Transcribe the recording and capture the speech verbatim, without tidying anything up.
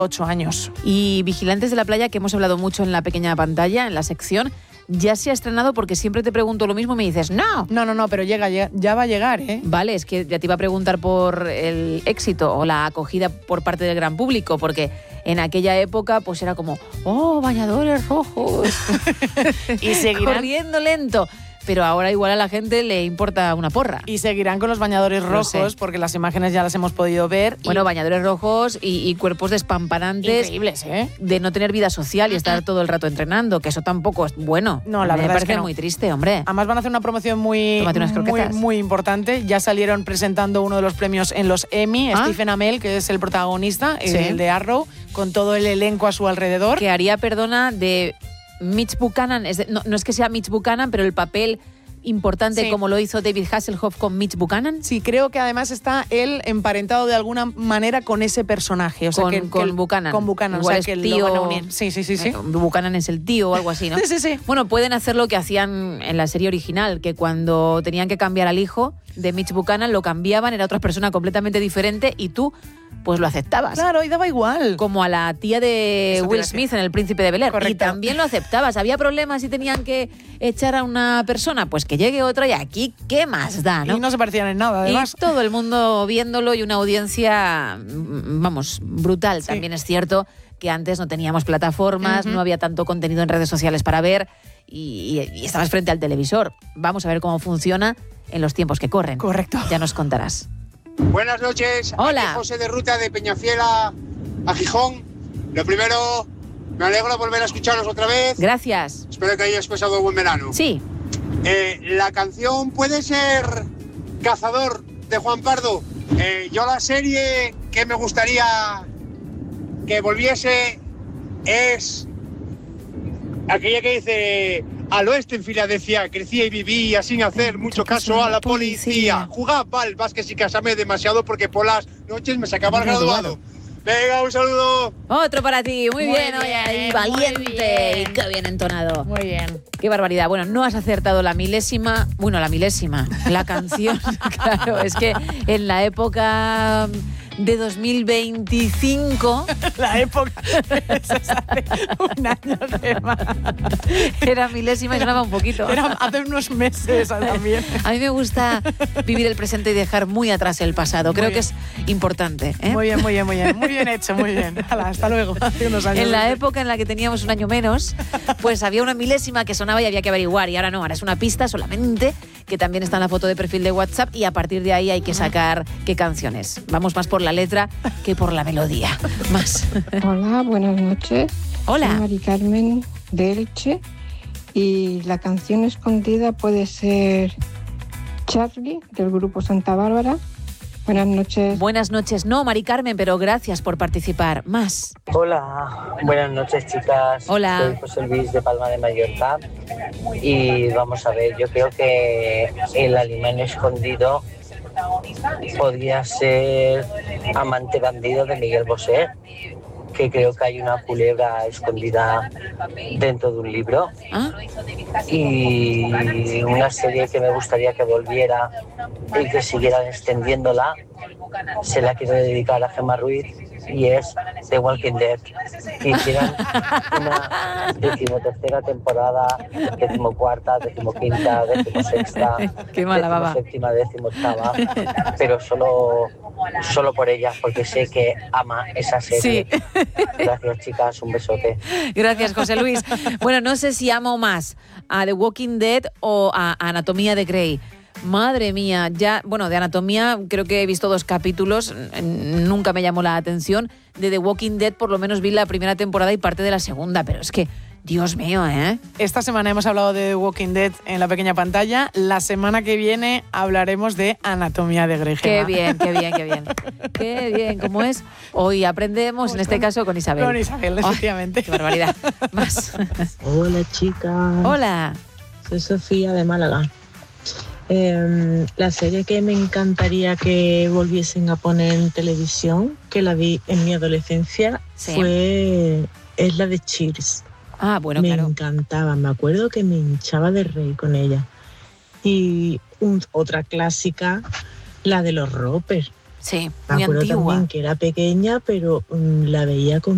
ocho años. Y Vigilantes de la Playa, que hemos hablado mucho en la pequeña pantalla, en la sección, ya se ha estrenado porque siempre te pregunto lo mismo y me dices, no. No, no, no, pero llega, llega, ya va a llegar, ¿eh? Vale, es que ya te iba a preguntar por el éxito o la acogida por parte del gran público, porque en aquella época pues era como, oh, bañadores rojos. Y seguirán corriendo lento. Pero ahora igual a la gente le importa una porra. Y seguirán con los bañadores rojos, porque las imágenes ya las hemos podido ver. Bueno, bañadores rojos y, y cuerpos despampanantes. Increíbles, ¿eh? De no tener vida social y estar todo el rato entrenando, que eso tampoco es bueno. No, la Me verdad parece es que no. muy triste, hombre. Además van a hacer una promoción muy, Tómate unas muy, croquetas. muy importante. Ya salieron presentando uno de los premios en los Emmy, ¿Ah? Stephen Amell, que es el protagonista, Sí. el de Arrow, con todo el elenco a su alrededor. Que haría, perdona, de Mitch Buchanan. Es de- no, no es que sea Mitch Buchanan, pero el papel importante, Sí. como lo hizo David Hasselhoff con Mitch Buchanan. Sí, creo que además está él emparentado de alguna manera con ese personaje. O sea, Con- que, con que- Buchanan. Con Buchanan, Igual o sea, es que tío- lo van a unir. Sí, sí, sí, sí. Eh, Buchanan es el tío o algo así, ¿no? Sí, sí, sí. Bueno, pueden hacer lo que hacían en la serie original, que cuando tenían que cambiar al hijo de Mitch Buchanan, lo cambiaban, era otra persona completamente diferente y tú, pues lo aceptabas. Claro, y daba igual. Como a la tía de Eso te Will iba a decir. Smith en El Príncipe de Bel-Air. Y Correcto. también lo aceptabas. ¿Había problemas si tenían que echar a una persona? Pues que llegue otra y aquí, ¿qué más da, no? Y no se parecían en nada, además. Y todo el mundo viéndolo y una audiencia, mm, vamos, brutal. Sí. También es cierto que antes no teníamos plataformas, Ujú. no había tanto contenido en redes sociales para ver y, y- y estabas frente al televisor. Vamos a ver cómo funciona en los tiempos que corren. Correcto. Ya nos contarás. Buenas noches, Hola. aquí José de Ruta de Peñafiel a, a Gijón. Lo primero, me alegro de volver a escucharos otra vez. Gracias. Espero que hayáis pasado buen verano. Sí, Eh, la canción puede ser Cazador de Juan Pardo. Eh, yo la serie que me gustaría que volviese es aquella que dice al oeste en Filadelfia, crecía y vivía sin hacer mucho caso a la policía. Jugaba al básquet y casarme demasiado porque por las noches me sacaba el graduado. Venga, un saludo. otro para ti. Muy, Muy bien, bien, oye, ahí, muy valiente. bien. Y qué bien entonado. Muy bien. Qué barbaridad. Bueno, no has acertado la milésima, bueno, la milésima, la canción. Claro, es que en la época de dos mil veinticinco La época. Eso es hace un año de más. era milésima y sonaba un poquito. Era hace unos meses también. A mí me gusta vivir el presente y dejar muy atrás el pasado. Creo Muy que es importante. ¿eh? Muy bien, muy bien, muy bien. Muy bien hecho, muy bien. Hala, hasta luego. Hace unos años. En la época en la que teníamos un año menos, pues había una milésima que sonaba y había que averiguar. Y ahora no, ahora es una pista solamente, que también está en la foto de perfil de WhatsApp y a partir de ahí hay que sacar qué canciones. Vamos más por la letra que por la melodía. Más. Hola, buenas noches. Soy Hola. Mari Carmen de Elche y la canción escondida puede ser Charlie del grupo Santa Bárbara. Buenas noches. Buenas noches. No, Mari Carmen, pero gracias por participar. Más. Hola, buenas noches chicas. Hola. Soy José Luis de Palma de Mallorca y vamos a ver, yo creo que el alimán escondido podría ser Amante bandido de Miguel Bosé, que creo que hay una culebra escondida dentro de un libro. ¿Ah? Y una serie que me gustaría que volviera y que siguieran extendiéndola, se la quiero dedicar a Gemma Ruiz, y es The Walking Dead. Que hicieran una decimotercera temporada, decimocuarta, decimoquinta, decimosexta, Qué mala baba. decimoséptima, decimoctava, pero solo, solo por ella, porque sé que ama esa serie. Sí. Gracias chicas, un besote. Gracias, José Luis. Bueno, no sé si amo más a The Walking Dead o a Anatomía de Grey. Madre mía, ya, bueno, de Anatomía creo que he visto dos capítulos, n- nunca me llamó la atención. De The Walking Dead por lo menos vi la primera temporada y parte de la segunda, pero es que, Dios mío, ¿eh? Esta semana hemos hablado de The Walking Dead en la pequeña pantalla. La semana que viene hablaremos de Anatomía de Grey. Qué Gemma. bien, qué bien, qué bien. Qué bien, ¿cómo es? Hoy aprendemos, en este caso, con Isabel. Con Isabel, Ay, efectivamente. qué barbaridad. Más. Hola chicas, Hola. soy Sofía de Málaga. Eh, la serie que me encantaría que volviesen a poner en televisión, que la vi en mi adolescencia, Sí. fue es la de Cheers. Ah, bueno, me claro. encantaba, me acuerdo que me hinchaba de reír con ella. Y un- otra clásica, la de los Roper. Sí, Me muy acuerdo antigua. también que era pequeña, pero mm, la veía con